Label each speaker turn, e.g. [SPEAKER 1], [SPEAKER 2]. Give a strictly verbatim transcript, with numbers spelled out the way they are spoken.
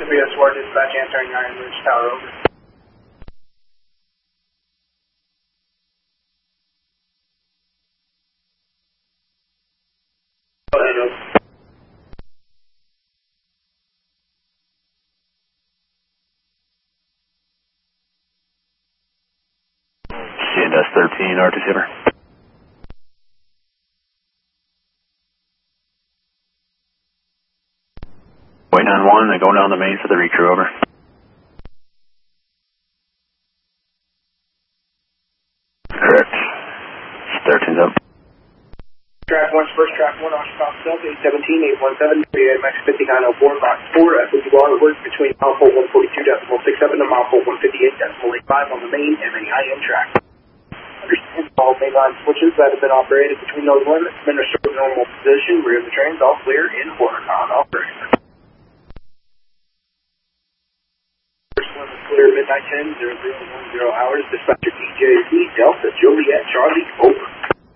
[SPEAKER 1] W S four dispatch answering Iron Ridge Tower, over. Go ahead, over.
[SPEAKER 2] C N S thirteen, R T C over. Waiting on one, they're going down the main for the recrew, over. Correct. thirteen's up.
[SPEAKER 1] Track one, first track one, off stop self, eight seventeen, eight one seven, Max fifty-nine oh four, box four, F fifty bar, work between mile four one forty-two decimal six seven and mile four one fifty-eight decimal eight five on the main M A I M track. Understand all mainline switches that have been operated between those limits, been restored to normal position, rear of the trains, all clear, in quarter con, operator. First one is clear, midnight ten, zero zero one zero hours, dispatcher D J